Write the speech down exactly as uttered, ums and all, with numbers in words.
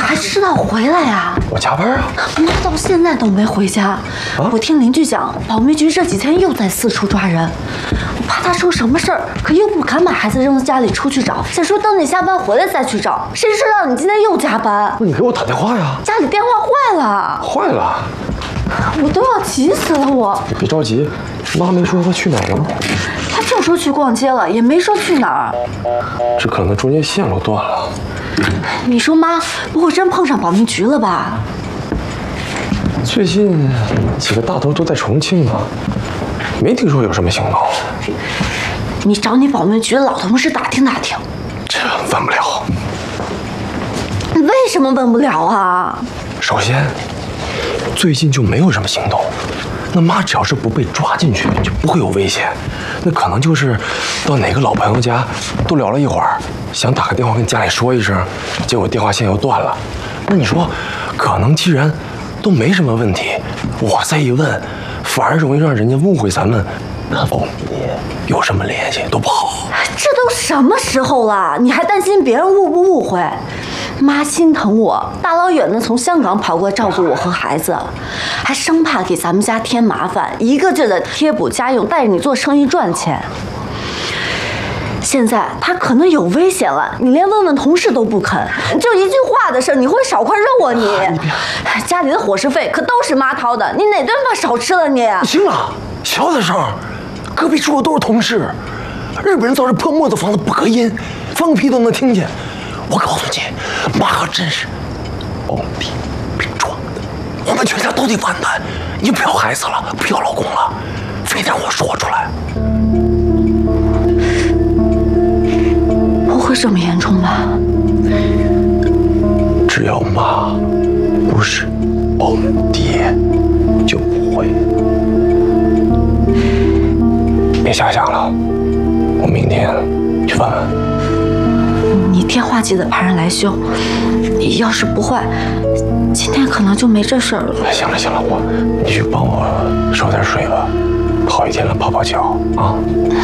还知道回来呀？ 我加班啊。 妈到现在都没回家。啊、我听邻居讲，保密局这几天又在四处抓人，我怕他出什么事儿，可又不敢把孩子扔在家里出去找，想说等你下班回来再去找。谁知道你今天又加班？ 那你给我打电话呀！ 家里电话坏了。坏了。 我都要急死了！我你别着急，妈没说她去哪儿了吗？ 她就说去逛街了，也没说去哪儿。 这可能中间线路断了。 你说妈不会真碰上保密局了吧？ 最近几个大头都在重庆呢，没听说有什么行动。 你找你保密局的老同事打听打听。 这问不了。 为什么问不了啊？ 首先。 最近就没有什么行动，那妈只要是不被抓进去，就不会有危险。那可能就是到哪个老朋友家都聊了一会儿，想打个电话跟家里说一声，结果电话线又断了。那你说，可能既然都没什么问题，我再一问，反而容易让人家误会咱们跟保密有什么联系，多不好。 这都什么时候了，你还担心别人误不误会？ 妈心疼我，大老远的从香港跑过来照顾我和孩子，还生怕给咱们家添麻烦，一个劲的贴补家用，带着你做生意赚钱。现在他可能有危险了，你连问问同事都不肯，就一句话的事，你会少块肉啊你？你家里的伙食费可都是妈掏的，你哪顿饭少吃了你？ 行了，小点声，隔壁住的都是同事，日本人造这破木头房子不隔音，放个屁都能听见。 我告诉你，妈可真是保密被撞的，我们全家都得完蛋。你不要孩子了，不要老公了，非得让我说出来。 不会这么严重吧？ 只要妈不是保爹，就不会。别瞎想了，我明天去问问。 你电话记得派人来修，要是不坏，今天可能就没这事儿了。 行了行了，我你去帮我烧点水吧，好几天了，泡泡脚啊。